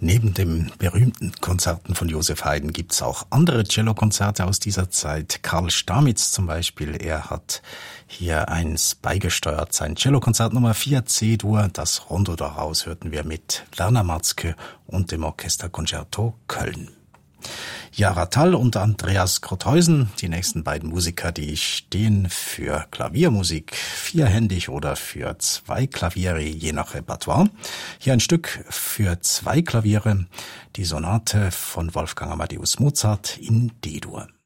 Neben den berühmten Konzerten von Joseph Haydn gibt's auch andere Cellokonzerte aus dieser Zeit. Karl Stamitz zum Beispiel, er hat hier eins beigesteuert, sein Cellokonzert Nummer 4 C-Dur. Das Rondo daraus hörten wir mit Werner Matzke und dem Orchesterconcerto Köln. Jara Thall und Andreas Krottheusen, die nächsten beiden Musiker, die stehen für Klaviermusik, vierhändig oder für 2 Klaviere, je nach Repertoire. Hier ein Stück für 2 Klaviere, die Sonate von Wolfgang Amadeus Mozart in D-Dur.